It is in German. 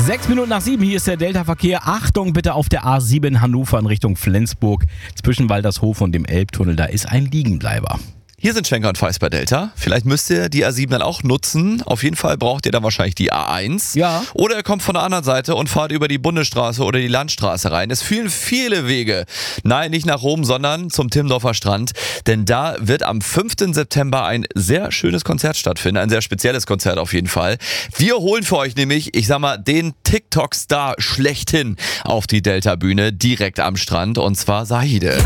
6:06, hier ist der Delta-Verkehr. Achtung bitte auf der A7 Hannover in Richtung Flensburg. Zwischen Waltershof und dem Elbtunnel, da ist ein Liegenbleiber. Hier sind Schenker und Feist bei Delta. Vielleicht müsst ihr die A7 dann auch nutzen. Auf jeden Fall braucht ihr dann wahrscheinlich die A1. Ja. Oder ihr kommt von der anderen Seite und fahrt über die Bundesstraße oder die Landstraße rein. Es führen viele Wege. Nein, nicht nach Rom, sondern zum Timmendorfer Strand. Denn da wird am 5. September ein sehr schönes Konzert stattfinden. Ein sehr spezielles Konzert auf jeden Fall. Wir holen für euch nämlich, den TikTok-Star schlechthin auf die Delta-Bühne direkt am Strand. Und zwar Sahide.